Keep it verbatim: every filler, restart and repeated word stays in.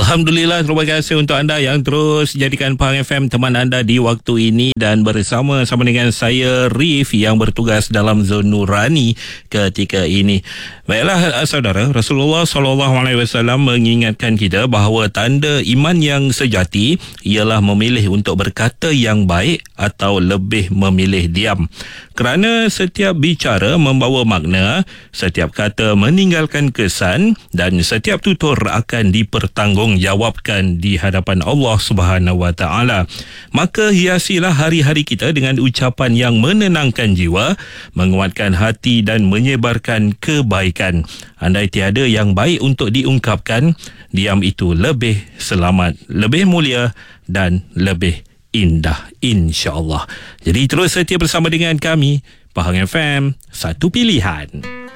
Alhamdulillah, terima kasih untuk anda yang terus jadikan Pahang F M teman anda di waktu ini, dan bersama-sama dengan saya Rif yang bertugas dalam zon Nurani ketika ini. Baiklah saudara, Rasulullah sallallahu alaihi wasallam mengingatkan kita bahawa tanda iman yang sejati ialah memilih untuk berkata yang baik atau lebih memilih diam. Kerana setiap bicara membawa makna, setiap kata meninggalkan kesan, dan setiap tutur akan dipertanggungjawabkan di hadapan Allah Subhanahu Wa Taala. Maka hiasilah hari-hari kita dengan ucapan yang menenangkan jiwa, menguatkan hati dan menyebarkan kebaikan. Andai tiada yang baik untuk diungkapkan, diam itu lebih selamat, lebih mulia dan lebih indah, insya-Allah. Jadi terus setia bersama dengan kami, Pahang F M, satu pilihan.